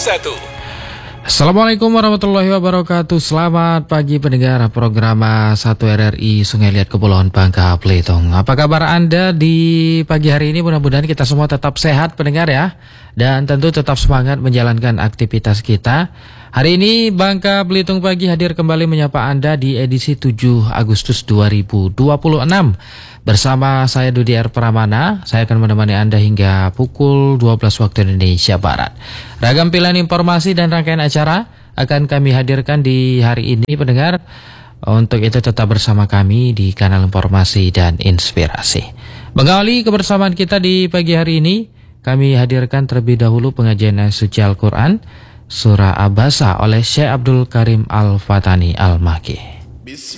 Assalamualaikum warahmatullahi wabarakatuh. Selamat pagi pendengar program 1 RRI Sungai Liat Kepulauan Bangka Belitung. Apa kabar Anda di pagi hari ini? Mudah-mudahan kita semua tetap sehat pendengar ya. Dan tentu tetap semangat menjalankan aktivitas kita. Hari ini Bangka Belitung Pagi hadir kembali menyapa Anda di edisi 7 Agustus 2026. Bersama saya Dudi R. Pramana, saya akan menemani Anda hingga pukul 12 waktu Indonesia Barat. Ragam pilihan informasi dan rangkaian acara akan kami hadirkan di hari ini pendengar. Untuk itu tetap bersama kami di kanal informasi dan inspirasi. Mengawali kebersamaan kita di pagi hari ini, kami hadirkan terlebih dahulu pengajian suci Al-Quran Surah Abasa oleh Syekh Abdul Karim Al-Fatani Al-Maki.